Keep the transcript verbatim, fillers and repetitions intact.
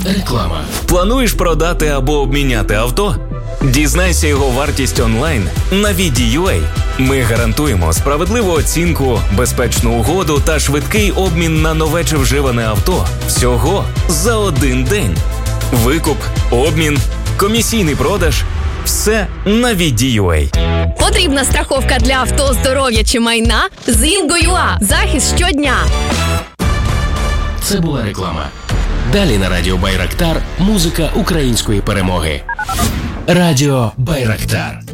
Реклама. Плануєш продати або обміняти авто? Дізнайся його вартість онлайн на ві ді ю ей. Ми гарантуємо справедливу оцінку, безпечну угоду та швидкий обмін на нове чи вживане авто всього за один день. Викуп, обмін, комісійний продаж – все на ві ді ю ей. Потрібна страховка для авто, здоров'я чи майна? З Інго.ua. Захист щодня. Це була реклама. Далі на радіо Байрактар музика української перемоги. Радіо Байрактар.